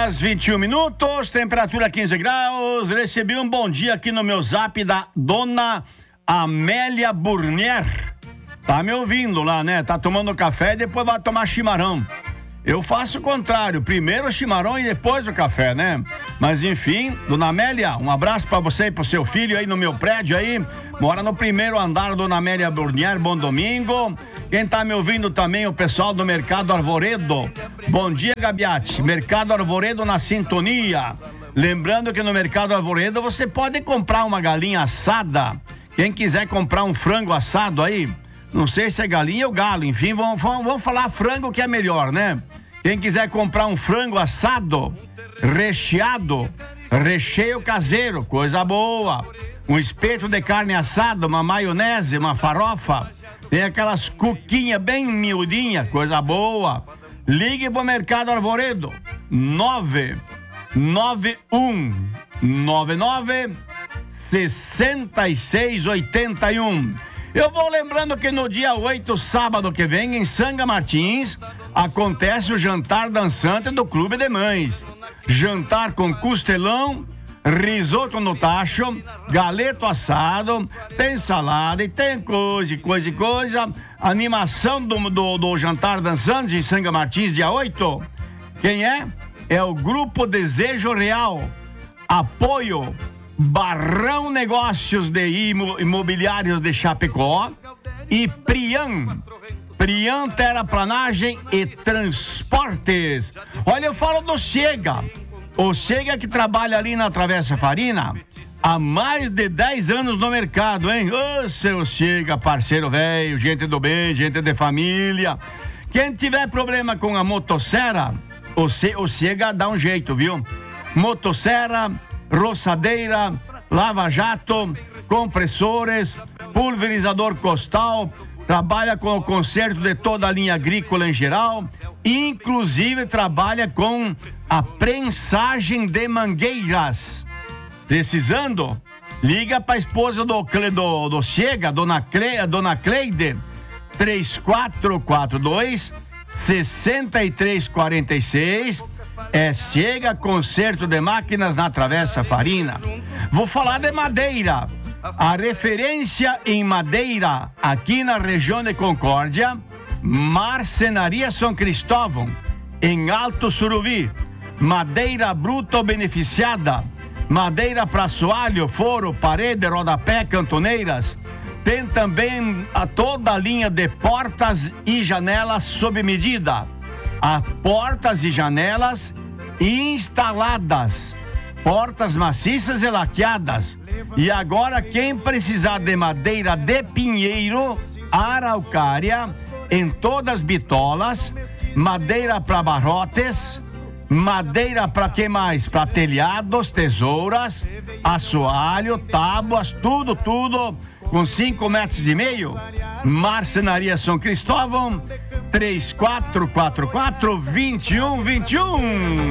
horas 21 minutos, temperatura 15 graus. Recebi um bom dia aqui no meu zap da dona Amélia Burnier. Tá me ouvindo lá, né? Tá tomando café e depois vai tomar chimarrão. Eu faço o contrário, primeiro o chimarrão e depois o café, né? Mas enfim, dona Amélia, um abraço pra você e pro seu filho aí no meu prédio aí. Mora no primeiro andar, dona Amélia Burnier, bom domingo. Quem tá me ouvindo também, o pessoal do Mercado Arvoredo. Bom dia, Gabiati. Mercado Arvoredo na sintonia. Lembrando que no Mercado Arvoredo você pode comprar uma galinha assada. Quem quiser comprar um frango assado aí, não sei se é galinha ou galo, enfim, vamos falar frango que é melhor, né? Quem quiser comprar um frango assado, recheado, recheio caseiro, coisa boa. Um espeto de carne assada, uma maionese, uma farofa. Tem aquelas cuquinhas bem miudinhas, coisa boa. Ligue pro Mercado Arvoredo, 99199-6681. Eu vou lembrando que no dia 8, sábado que vem, em Sanga Martins, acontece o jantar dançante do Clube de Mães. Jantar com costelão, risoto no tacho, galeto assado, tem salada e tem coisa. Animação do jantar dançante em Sanga Martins, dia 8. Quem é? É o Grupo Desejo Real. Apoio Barrão Negócios de Imobiliários de Chapecó e Prian Terraplanagem e Transportes. Olha, eu falo do Chega. O Chega que trabalha ali na Travessa Farina há mais de 10 anos no mercado, hein? Ô, seu Chega, parceiro velho, gente do bem, gente de família. Quem tiver problema com a motosserra, o Chega dá um jeito, viu? Motosserra, roçadeira, lava-jato, compressores, pulverizador costal, trabalha com o conserto de toda a linha agrícola em geral, inclusive trabalha com a prensagem de mangueiras. Precisando? Liga para a esposa do Chega, dona Cleide, 3442-6346. Chega Conserto de Máquinas na Travessa Farina. Vou falar de madeira. A referência em madeira aqui na região de Concórdia, Marcenaria São Cristóvão, em Alto Suruvi. Madeira bruta ou beneficiada, madeira para assoalho, foro, parede, rodapé, cantoneiras. Tem também toda a linha de portas e janelas sob medida. Há portas e janelas instaladas, portas maciças e laqueadas. E agora quem precisar de madeira de pinheiro, araucária, em todas as bitolas, madeira para barrotes, madeira para que mais? Para telhados, tesouras, assoalho, tábuas, tudo com 5,5 metros. Marcenaria São Cristóvão, 3444-2121.